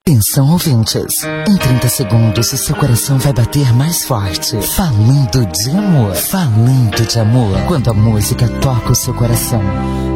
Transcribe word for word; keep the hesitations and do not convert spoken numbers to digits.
Atenção, ouvintes. Em trinta segundos, o seu coração vai bater mais forte. Falando de amor. Falando de amor. Quando a música toca o seu coração.